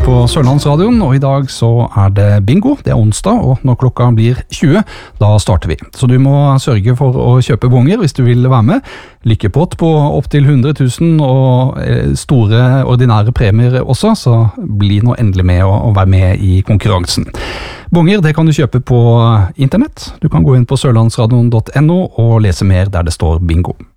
på Sørlandsradioen, og i dag så det bingo. Det onsdag, og når klokka blir 20, da starter vi. Så du må sørge for å kjøpe bonger hvis du vil være med. Lykkepott på opp til 100 000 og store ordinære premier også, så bli nå endelig med og være med i konkurransen. Bonger, det kan du kjøpe på internett. Du kan gå inn på sørlandsradioen.no og lese mer der det står bingo.